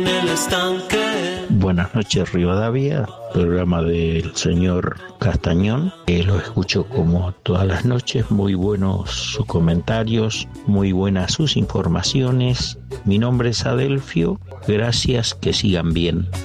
Buenas noches, Rivadavia, programa del señor Castañón, que lo escucho como todas las noches. Muy buenos sus comentarios, muy buenas sus informaciones. Mi nombre es Adelfio, gracias, que sigan bien.